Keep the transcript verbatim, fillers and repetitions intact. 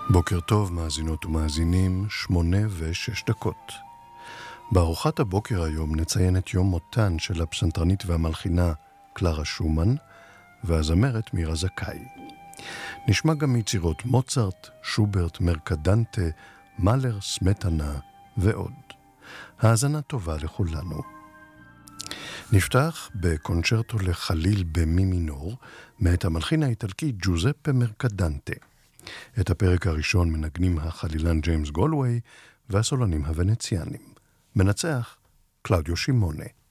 בוקר טוב, מאזינות ומאזינים, שמונה ושש דקות. בארוחת הבוקר היום נציין את יום מותן של הפסנתרנית והמלחינה קלרה שומן והזמרת מירה זכאי. נשמע גם מיצירות מוצרט, שוברט, מרקדנטה, מאלר, סמטנה ועוד. האזנה טובה לכולנו. נפתח בקונצ'רטו לחליל במי מינור מאת המלחין האיטלקי ג'וזפה מרקדנטה. את הפרק הראשון מנגנים החלילן ג'יימס גולווי והסולנים הוונציאנים. מנצח קלאודיו שימונה.